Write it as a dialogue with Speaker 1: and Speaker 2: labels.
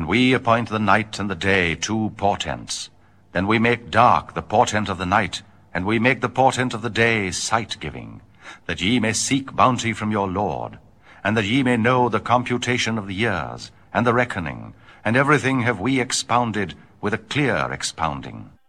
Speaker 1: And we appoint the night and the day 2 portents. Then we make dark the portent of the night, and we make the portent of the day sight-giving, that ye may seek bounty from your Lord, and that ye may know the computation of the years, and the reckoning, and everything have we expounded with a clear expounding.